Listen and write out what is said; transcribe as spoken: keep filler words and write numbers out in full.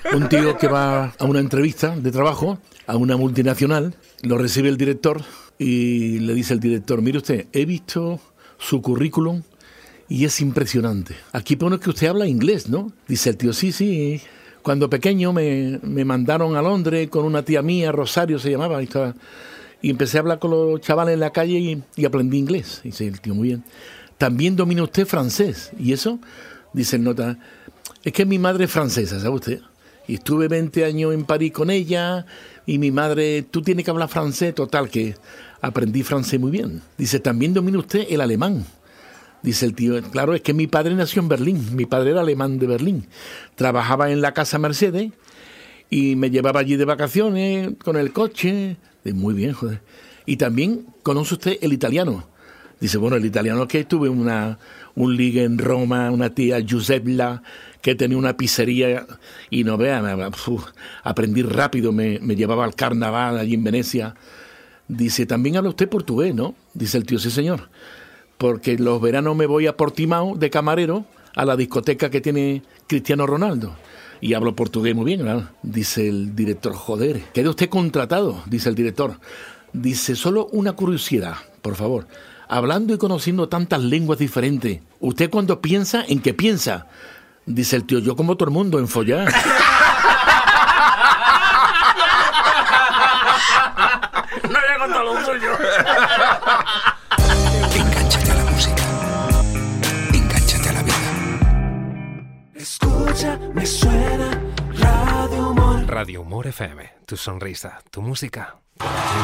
Un tío que va a una entrevista de trabajo a una multinacional, lo recibe el director y le dice el director: mire usted, he visto su currículum y es impresionante. Aquí pone que usted habla inglés, ¿no? Dice el tío: sí, sí. Cuando pequeño me, me mandaron a Londres con una tía mía, Rosario se llamaba, y, estaba, y empecé a hablar con los chavales en la calle y, y aprendí inglés. Dice el tío: muy bien. También domina usted francés. ¿Y eso? Dice el nota: es que mi madre es francesa, ¿sabe usted? Y estuve veinte años en París con ella y mi madre, tú tienes que hablar francés. Total, que aprendí francés muy bien. Dice: también domina usted el alemán. Dice el tío: claro, es que mi padre nació en Berlín, mi padre era alemán de Berlín. Trabajaba en la Casa Mercedes y me llevaba allí de vacaciones con el coche. Dice: muy bien, joder. Y también conoce usted el italiano. Dice: bueno, el italiano es que tuve una, un ligue en Roma, una tía Giuseppa, que tenía una pizzería y no vean, aprendí rápido, me, me llevaba al carnaval allí en Venecia. Dice: también habla usted portugués, ¿no? Dice el tío: sí, señor. Porque los veranos me voy a Portimao de camarero a la discoteca que tiene Cristiano Ronaldo. Y hablo portugués muy bien, ¿verdad? Dice el director: joder, queda usted contratado, dice el director. Dice: solo una curiosidad, por favor. Hablando y conociendo tantas lenguas diferentes, ¿usted cuando piensa, en qué piensa? Dice el tío: yo como todo el mundo, en follar. No había contado lo suyo. Engánchate a la música. Engánchate a la vida. Escucha, me suena Radio Humor. Radio Humor F M. Tu sonrisa, tu música.